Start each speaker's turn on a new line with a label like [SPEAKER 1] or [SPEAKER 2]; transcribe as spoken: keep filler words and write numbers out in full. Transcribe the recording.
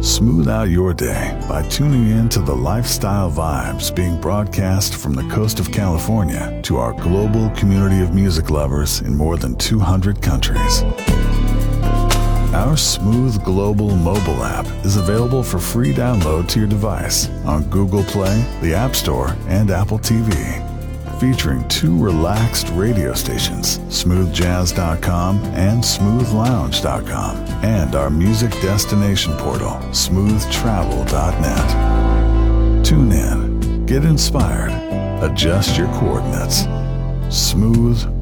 [SPEAKER 1] Smooth out your day by tuning in to the lifestyle vibes being broadcast from the coast of California to our global community of music lovers in more than two hundred countries. Our Smooth Global mobile app is available for free download to your device on Google Play, the App Store, and Apple T V. Featuring two relaxed radio stations, smooth jazz dot com and smooth lounge dot com, and our music destination portal, smooth travel dot net. Tune in, get inspired, adjust your coordinates. Smooth